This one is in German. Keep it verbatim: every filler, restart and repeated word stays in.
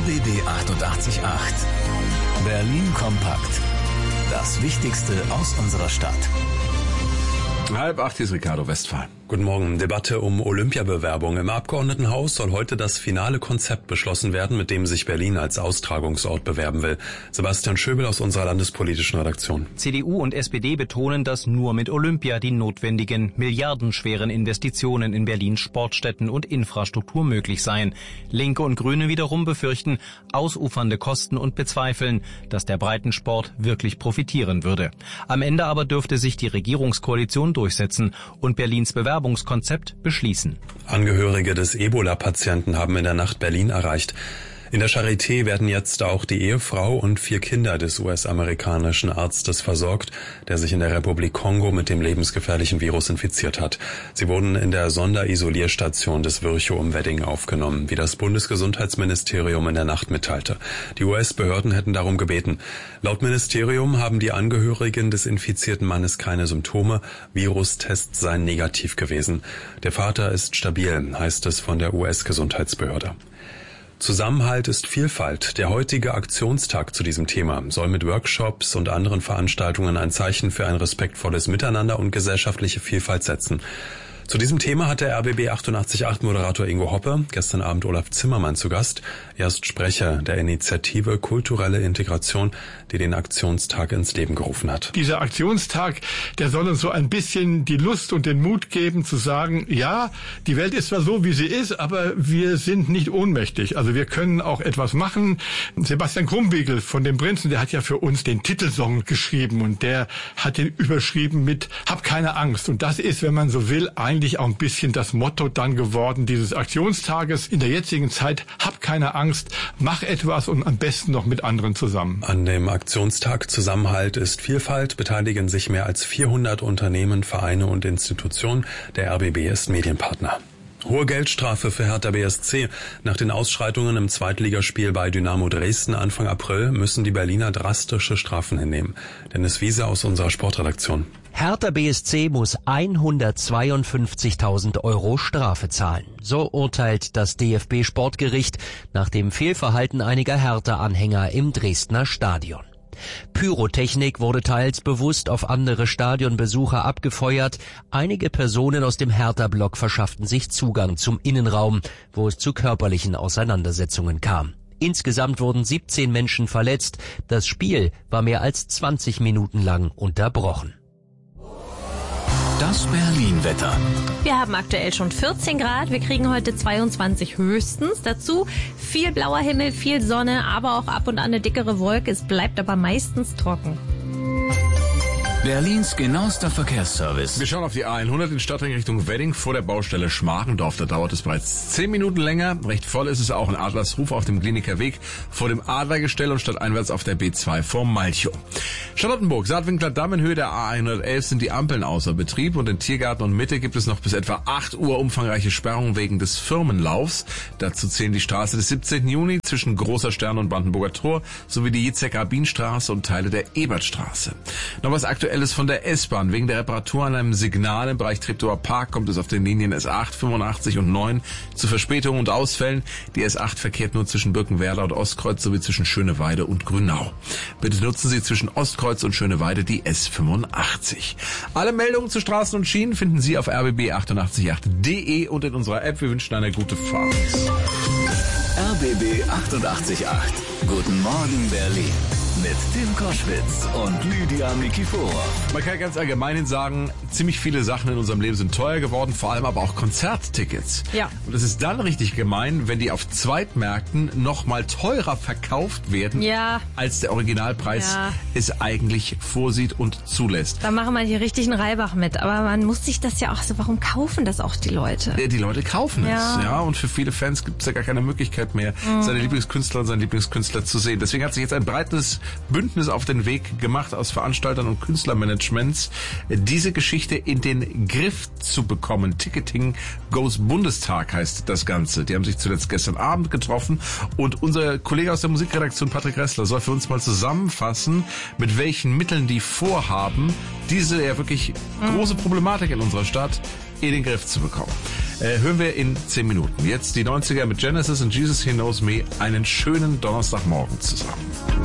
B B achtundachtzig Komma acht. Berlin kompakt. Das Wichtigste aus unserer Stadt. Halb acht, hier ist Ricardo Westphal. Guten Morgen. Debatte um Olympiabewerbung. Im Abgeordnetenhaus soll heute das finale Konzept beschlossen werden, mit dem sich Berlin als Austragungsort bewerben will. Sebastian Schöbel aus unserer landespolitischen Redaktion. C D U und S P D betonen, dass nur mit Olympia die notwendigen milliardenschweren Investitionen in Berlins Sportstätten und Infrastruktur möglich seien. Linke und Grüne wiederum befürchten ausufernde Kosten und bezweifeln, dass der Breitensport wirklich profitieren würde. Am Ende aber dürfte sich die Regierungskoalition durchsetzen und Berlins Bewerbungskonzept beschließen. Angehörige des Ebola-Patienten haben in der Nacht Berlin erreicht. In der Charité werden jetzt auch die Ehefrau und vier Kinder des U S-amerikanischen Arztes versorgt, der sich in der Republik Kongo mit dem lebensgefährlichen Virus infiziert hat. Sie wurden in der Sonderisolierstation des Virchow im Wedding aufgenommen, wie das Bundesgesundheitsministerium in der Nacht mitteilte. Die U S-Behörden hätten darum gebeten. Laut Ministerium haben die Angehörigen des infizierten Mannes keine Symptome. Virustests seien negativ gewesen. Der Vater ist stabil, heißt es von der U S-Gesundheitsbehörde. Zusammenhalt ist Vielfalt. Der heutige Aktionstag zu diesem Thema soll mit Workshops und anderen Veranstaltungen ein Zeichen für ein respektvolles Miteinander und gesellschaftliche Vielfalt setzen. Zu diesem Thema hat der R B B achtundachtzig Komma acht Moderator Ingo Hoppe gestern Abend Olaf Zimmermann zu Gast. Er ist Sprecher der Initiative Kulturelle Integration, die den Aktionstag ins Leben gerufen hat. Dieser Aktionstag, der soll uns so ein bisschen die Lust und den Mut geben zu sagen, ja, die Welt ist zwar so, wie sie ist, aber wir sind nicht ohnmächtig. Also wir können auch etwas machen. Sebastian Krumbiegel von den Prinzen, der hat ja für uns den Titelsong geschrieben und der hat den überschrieben mit Hab keine Angst. Und das ist, wenn man so will, ein eigentlich auch ein bisschen das Motto dann geworden dieses Aktionstages in der jetzigen Zeit. Hab keine Angst, mach etwas und am besten noch mit anderen zusammen. An dem Aktionstag Zusammenhalt ist Vielfalt beteiligen sich mehr als vierhundert Unternehmen, Vereine und Institutionen. Der R B B ist Medienpartner. Hohe Geldstrafe für Hertha B S C. Nach den Ausschreitungen im Zweitligaspiel bei Dynamo Dresden Anfang April müssen die Berliner drastische Strafen hinnehmen. Dennis Wiese aus unserer Sportredaktion. Hertha B S C muss hundertzweiundfünfzigtausend Euro Strafe zahlen. So urteilt das D F B-Sportgericht nach dem Fehlverhalten einiger Hertha-Anhänger im Dresdner Stadion. Pyrotechnik wurde teils bewusst auf andere Stadionbesucher abgefeuert. Einige Personen aus dem Hertha-Block verschafften sich Zugang zum Innenraum, wo es zu körperlichen Auseinandersetzungen kam. Insgesamt wurden siebzehn Menschen verletzt. Das Spiel war mehr als zwanzig Minuten lang unterbrochen. Das Berlin-Wetter. Wir haben aktuell schon vierzehn Grad, wir kriegen heute zweiundzwanzig höchstens. Dazu viel blauer Himmel, viel Sonne, aber auch ab und an eine dickere Wolke. Es bleibt aber meistens trocken. Berlins genauester Verkehrsservice. Wir schauen auf die A hundert in Stadtring Richtung Wedding vor der Baustelle Schmargendorf. Da dauert es bereits zehn Minuten länger. Recht voll ist es auch in Adlershof auf dem Kliniker Weg vor dem Adlergestell und stadteinwärts auf der B zwei vor Malchow. Charlottenburg, Saatwinkler Damm in Höhe der A hundertelf sind die Ampeln außer Betrieb und in Tiergarten und Mitte gibt es noch bis etwa acht Uhr umfangreiche Sperrungen wegen des Firmenlaufs. Dazu zählen die Straße des siebzehnten Juni zwischen Großer Stern und Brandenburger Tor sowie die Jitzek-Rabin-Straße und Teile der Ebertstraße. Noch was aktuell von der S-Bahn. Wegen der Reparatur an einem Signal im Bereich Treptower Park kommt es auf den Linien S acht, fünfundachtzig und neun zu Verspätungen und Ausfällen. Die S acht verkehrt nur zwischen Birkenwerder und Ostkreuz sowie zwischen Schöneweide und Grünau. Bitte nutzen Sie zwischen Ostkreuz und Schöneweide die S fünfundachtzig. Alle Meldungen zu Straßen und Schienen finden Sie auf r b b achtundachtzig Komma acht punkt d e und in unserer App. Wir wünschen eine gute Fahrt. R B B achtundachtzig Komma acht. Guten Morgen Berlin. Mit Tim Koschwitz und Lydia Nikiforov. Man kann ganz allgemein sagen, ziemlich viele Sachen in unserem Leben sind teuer geworden, vor allem aber auch Konzerttickets. Ja. Und es ist dann richtig gemein, wenn die auf Zweitmärkten noch mal teurer verkauft werden, ja. als der Originalpreis ja. es eigentlich vorsieht und zulässt. Da machen wir hier richtig einen Reibach mit. Aber man muss sich das ja auch so, warum kaufen das auch die Leute? Die Leute kaufen ja. es, ja. Und für viele Fans gibt es ja gar keine Möglichkeit mehr, mhm. seine Lieblingskünstler und seinen Lieblingskünstler zu sehen. Deswegen hat sich jetzt ein breites Bündnis auf den Weg gemacht aus Veranstaltern und Künstlermanagements, diese Geschichte in den Griff zu bekommen. Ticketing Goes Bundestag heißt das Ganze. Die haben sich zuletzt gestern Abend getroffen und unser Kollege aus der Musikredaktion Patrick Ressler soll für uns mal zusammenfassen, mit welchen Mitteln die vorhaben, diese ja wirklich große Problematik in unserer Stadt in den Griff zu bekommen. Äh, hören wir in zehn Minuten. Jetzt die neunziger mit Genesis und Jesus He Knows Me. Einen schönen Donnerstagmorgen zusammen.